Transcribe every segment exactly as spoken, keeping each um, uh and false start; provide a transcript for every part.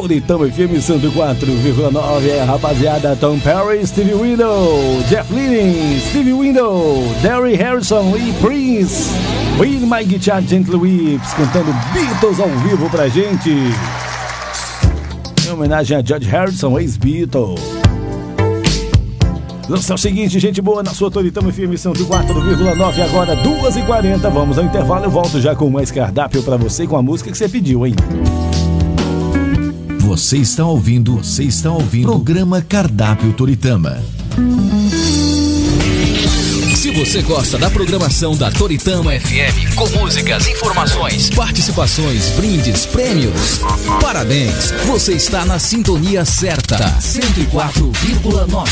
Toritama F M cento e quatro vírgula nove. É, rapaziada, Tom Perry, Stevie Window, Jeff Lynne, Stevie Window, Derry Harrison e Prince. With My Guitar Gently Weeps, cantando Beatles ao vivo pra gente. Em homenagem a George Harrison, ex-Beatle. Lança o seguinte, gente boa, na sua Toritama F M cento e quatro vírgula nove, agora duas e quarenta. Vamos ao intervalo, eu volto já com mais cardápio pra você, com a música que você pediu, hein? Você está ouvindo, você está ouvindo programa Cardápio Toritama. Se você gosta da programação da Toritama F M, com músicas, informações, participações, brindes, prêmios, parabéns! Você está na sintonia certa, cento e quatro vírgula nove.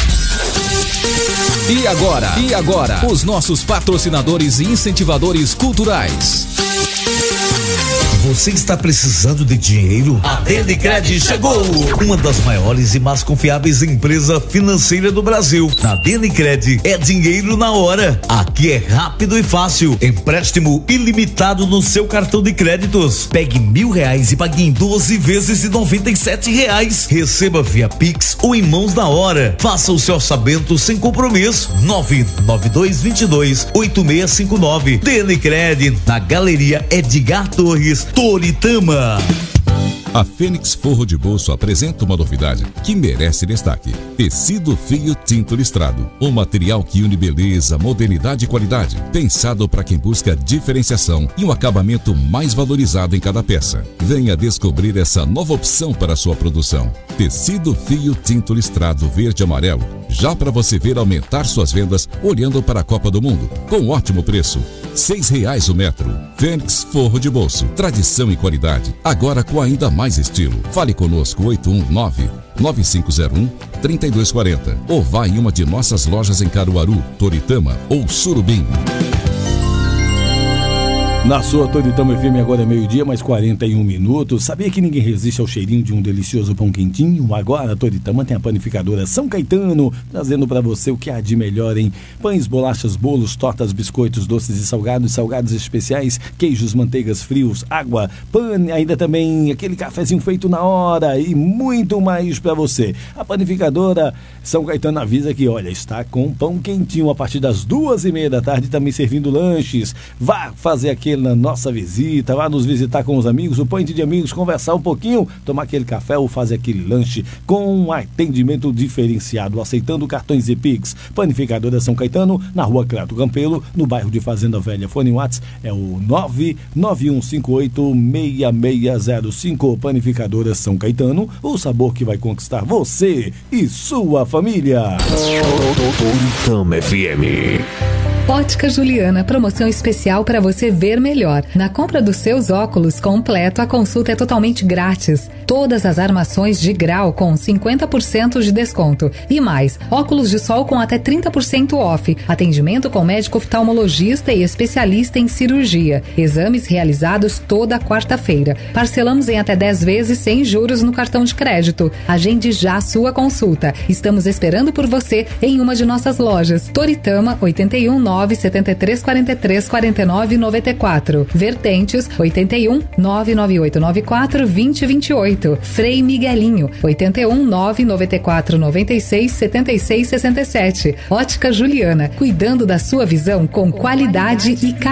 E agora, e agora, os nossos patrocinadores e incentivadores culturais. Você está precisando de dinheiro? A Denicred chegou! Uma das maiores e mais confiáveis empresas financeiras do Brasil. Na Denicred é dinheiro na hora. Aqui é rápido e fácil. Empréstimo ilimitado no seu cartão de créditos. Pegue mil reais e pague em doze vezes de noventa e sete reais. Receba via Pix ou em mãos na hora. Faça o seu orçamento sem compromisso. nove nove dois dois dois oito seis cinco nove. Denicred, na Galeria Edgar Torres, Toritama. A Fênix Forro de Bolso apresenta uma novidade que merece destaque: tecido fio tinto listrado, um material que une beleza, modernidade e qualidade, pensado para quem busca diferenciação e um acabamento mais valorizado em cada peça. Venha descobrir essa nova opção para sua produção. Tecido fio tinto listrado verde e amarelo, já para você ver aumentar suas vendas olhando para a Copa do Mundo, com ótimo preço. Seis reais o metro. Fênix Forro de Bolso, tradição e qualidade, agora com ainda mais estilo. Fale conosco oito um nove nove cinco zero um três dois quatro zero ou vá em uma de nossas lojas em Caruaru, Toritama ou Surubim. Na sua Toritama F M agora é meio-dia, mais quarenta e um minutos. Sabia que ninguém resiste ao cheirinho de um delicioso pão quentinho? Agora a Toritama tem a panificadora São Caetano, trazendo para você o que há de melhor em pães, bolachas, bolos, tortas, biscoitos, doces e salgados, salgados especiais, queijos, manteigas, frios, água, pão, ainda também aquele cafezinho feito na hora e muito mais para você. A panificadora São Caetano avisa que, olha, está com pão quentinho a partir das duas e meia da tarde, também servindo lanches. Vá fazer aquele na nossa visita, vá nos visitar com os amigos, o Point de Amigos, conversar um pouquinho, tomar aquele café ou fazer aquele lanche com um atendimento diferenciado, aceitando cartões e Pix. Panificadora São Caetano, na rua Crato Campelo, no bairro de Fazenda Velha. Fone WhatsApp é o nove nove um cinco oito seis seis zero cinco. Panificadora São Caetano, o sabor que vai conquistar você e sua família. Toritama F M. Ótica Juliana, promoção especial para você ver melhor. Na compra dos seus óculos completo, a consulta é totalmente grátis. Todas as armações de grau com cinquenta por cento de desconto. E mais, óculos de sol com até trinta por cento off. Atendimento com médico oftalmologista e especialista em cirurgia. Exames realizados toda quarta-feira. Parcelamos em até dez vezes sem juros no cartão de crédito. Agende já a sua consulta. Estamos esperando por você em uma de nossas lojas. Toritama, oito um nove sete três quatro três quatro nove nove quatro. Vertentes, oito um nove nove oito nove quatro dois zero dois oito. Frei Miguelinho, oito um nove nove quatro nove seis sete seis seis sete. Ótica Juliana, cuidando da sua visão com qualidade e carinho.